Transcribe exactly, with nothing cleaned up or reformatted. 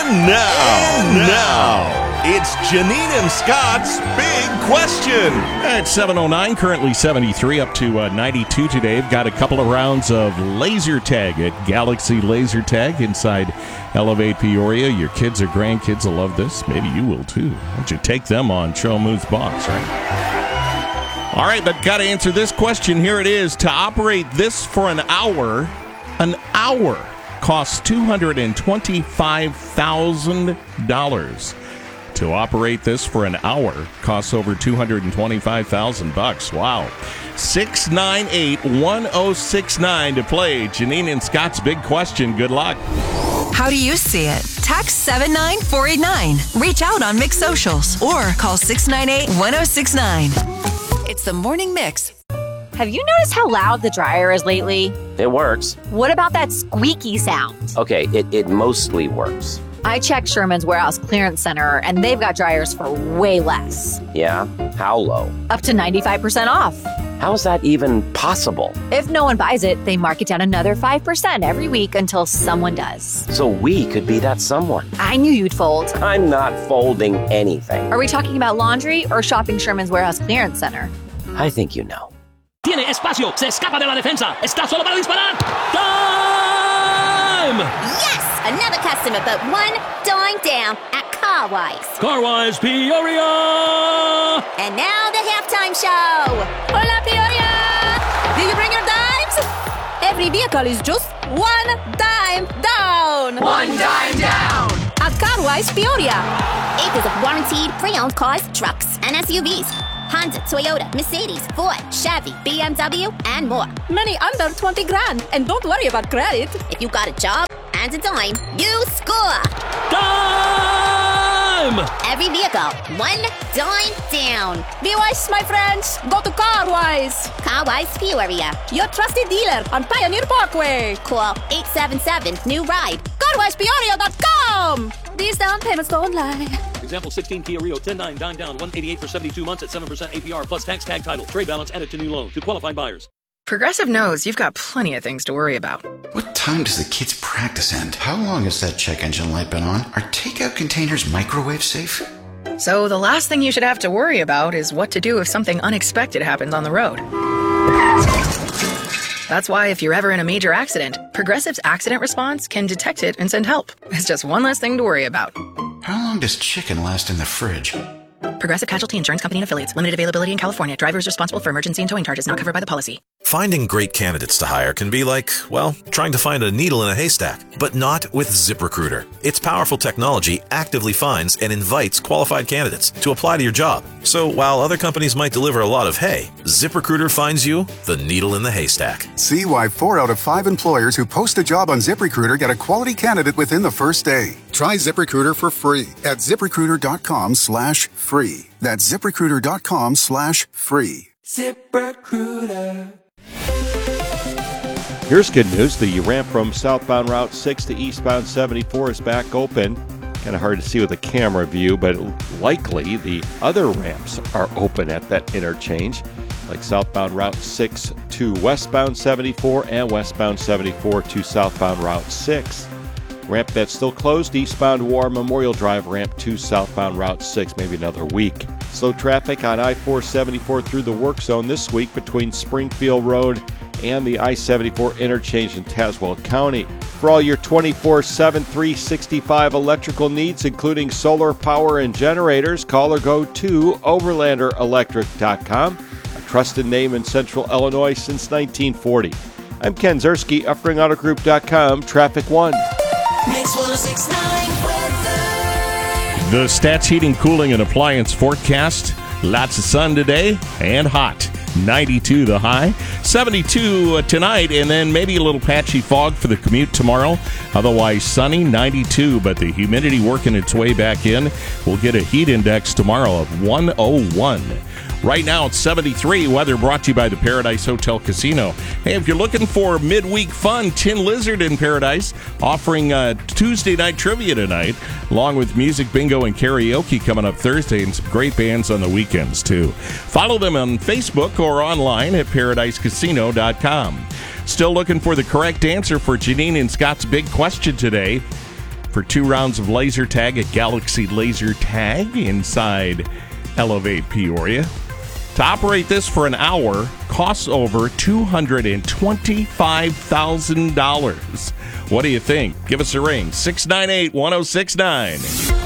And now, and now, it's Janine and Scott's Big Question. At seven oh nine, currently seventy-three, up to uh, ninety-two today. We've got a couple of rounds of laser tag at Galaxy Laser Tag inside Elevate Peoria. Your kids or grandkids will love this. Maybe you will too. Why don't you take them on Show Moves Box, right? All right, but got to answer this question. Here it is. To operate this for an hour, an hour costs two hundred twenty-five thousand dollars. To operate this for an hour costs over two hundred twenty-five thousand bucks. Wow. six nine eight, one oh six nine to play Janine and Scott's Big Question. Good luck. How do you see it? Text seven nine four eight nine. Reach out on Mix Socials or call six nine eight, one oh six nine. It's the Morning Mix. Have you noticed how loud the dryer is lately? It works. What about that squeaky sound? Okay, it, it mostly works. I checked Sherman's Warehouse Clearance Center, and they've got dryers for way less. Yeah? How low? Up to ninety-five percent off. How is that even possible? If no one buys it, they mark it down another five percent every week until someone does. So we could be that someone. I knew you'd fold. I'm not folding anything. Are we talking about laundry or shopping Sherman's Warehouse Clearance Center? I think you know. Tiene espacio, se escapa de la defensa, está solo para disparar. Time! Yes! Another customer, but one dying down at Carwise. Carwise Peoria! And now the halftime show. Hola, Peoria! Did you bring your dimes? Every vehicle is just one dime down. One dime down. At Carwise Peoria. Acres of warranted pre-owned cars, trucks, and S U Vs. Honda, Toyota, Mercedes, Ford, Chevy, B M W, and more. Many under twenty grand. And don't worry about credit. If you got a job and a dime, you score. Time! Every vehicle, one dime down. Be wise, my friends. Go to Carwise. Carwise Peoria. Your trusted dealer on Pioneer Parkway. Call eight seven seven, new ride. Carwise Peoria dot com. These down payments don't lie. Example sixteen Kia Rio ten nine dime down one eighty-eight for seventy-two months at seven percent A P R plus tax tag title. Trade balance added to new loan to qualified buyers. Progressive knows you've got plenty of things to worry about. What time does the kids' practice end? How long has that check engine light been on? Are takeout containers microwave safe? So the last thing you should have to worry about is what to do if something unexpected happens on the road. That's why if you're ever in a major accident, Progressive's accident response can detect it and send help. It's just one less thing to worry about. How long does chicken last in the fridge? Progressive Casualty Insurance Company and Affiliates. Limited availability in California. Drivers responsible for emergency and towing charges not covered by the policy. Finding great candidates to hire can be like, well, trying to find a needle in a haystack, but not with ZipRecruiter. Its powerful technology actively finds and invites qualified candidates to apply to your job. So while other companies might deliver a lot of hay, ZipRecruiter finds you the needle in the haystack. See why four out of five employers who post a job on ZipRecruiter get a quality candidate within the first day. Try ZipRecruiter for free at ZipRecruiter.com slash free. That's ZipRecruiter.com slash free. ZipRecruiter. Here's good news. The ramp from southbound Route six to eastbound seventy-four is back open. Kind of hard to see with a camera view, but likely the other ramps are open at that interchange, like southbound Route six to westbound seventy-four and westbound seventy-four to southbound Route six. Ramp that's still closed, eastbound War Memorial Drive ramp to southbound Route six, maybe another week. Slow traffic on I four seventy-four through the work zone this week between Springfield Road and the I seventy-four interchange in Tazewell County. For all your twenty-four seven, three sixty-five electrical needs, including solar power and generators, call or go to overlander electric dot com, a trusted name in Central Illinois since nineteen forty. I'm Ken Zerski, Uffring Auto Group dot com, Traffic One. Mix one oh six point nine weather. The Stats Heating, Cooling, and Appliance forecast. Lots of sun today and hot. ninety-two the high. seventy-two tonight, and then maybe a little patchy fog for the commute tomorrow. Otherwise sunny, ninety-two, but the humidity working its way back in. We'll get a heat index tomorrow of one oh one. Right now it's seventy-three. Weather brought to you by the Paradise Hotel Casino. Hey, if you're looking for midweek fun, Tin Lizard in Paradise offering uh, Tuesday night trivia tonight, along with music bingo and karaoke coming up Thursday, and some great bands on the weekends too. Follow them on Facebook or online at paradise casino dot com. Still looking for the correct answer for Janine and Scott's big question today. for two rounds of laser tag at Galaxy Laser Tag inside Elevate Peoria. To operate this for an hour costs over two hundred twenty-five thousand dollars. What do you think? Give us a ring, six nine eight, one oh six nine.